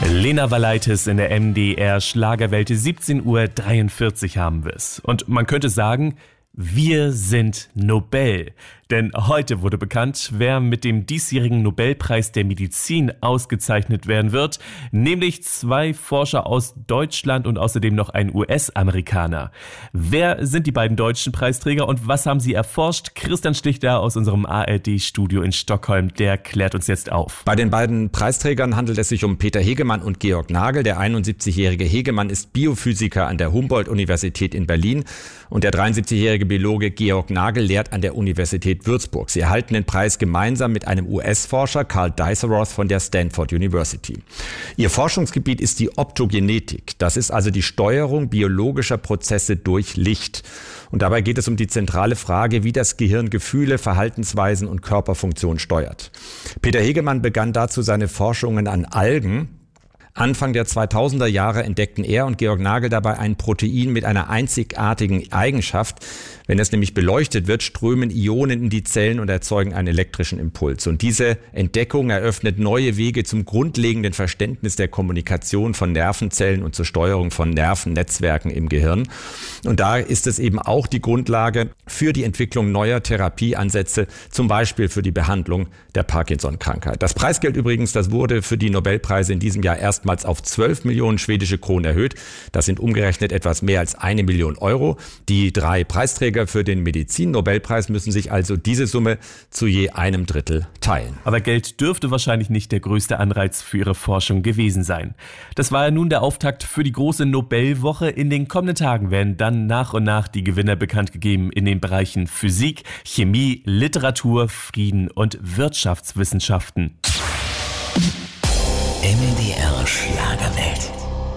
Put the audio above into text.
Lena Valaitis in der MDR Schlagerwelt, 17:43 Uhr haben wir es. Und man könnte sagen, wir sind Nobel. Denn heute wurde bekannt, wer mit dem diesjährigen Nobelpreis der Medizin ausgezeichnet werden wird, nämlich 2 Forscher aus Deutschland und außerdem noch ein US-Amerikaner. Wer sind die beiden deutschen Preisträger und was haben sie erforscht? Christian Schlichter aus unserem ARD-Studio in Stockholm, der klärt uns jetzt auf. Bei den beiden Preisträgern handelt es sich um Peter Hegemann und Georg Nagel. Der 71-jährige Hegemann ist Biophysiker an der Humboldt-Universität in Berlin und der 73-jährige Biologe Georg Nagel lehrt an der Universität Würzburg. Sie erhalten den Preis gemeinsam mit einem US-Forscher, Karl Dies-Roth von der Stanford University. Ihr Forschungsgebiet ist die Optogenetik. Das ist also die Steuerung biologischer Prozesse durch Licht. Und dabei geht es um die zentrale Frage, wie das Gehirn Gefühle, Verhaltensweisen und Körperfunktion steuert. Peter Hegemann begann dazu seine Forschungen an Algen. Anfang der 2000er Jahre entdeckten er und Georg Nagel dabei ein Protein mit einer einzigartigen Eigenschaft. Wenn es nämlich beleuchtet wird, strömen Ionen in die Zellen und erzeugen einen elektrischen Impuls. Und diese Entdeckung eröffnet neue Wege zum grundlegenden Verständnis der Kommunikation von Nervenzellen und zur Steuerung von Nervennetzwerken im Gehirn. Und da ist es eben auch die Grundlage für die Entwicklung neuer Therapieansätze, zum Beispiel für die Behandlung der Parkinson-Krankheit. Das Preisgeld übrigens, das wurde für die Nobelpreise in diesem Jahr erstmals auf 12 Millionen schwedische Kronen erhöht. Das sind umgerechnet etwas mehr als 1 Million Euro. Die 3 Preisträger für den Medizin-Nobelpreis müssen sich also diese Summe zu je 1/3 teilen. Aber Geld dürfte wahrscheinlich nicht der größte Anreiz für ihre Forschung gewesen sein. Das war ja nun der Auftakt für die große Nobelwoche. In den kommenden Tagen werden dann nach und nach die Gewinner bekannt gegeben in den Bereichen Physik, Chemie, Literatur, Frieden und Wirtschaftswissenschaften. MDR Schlager.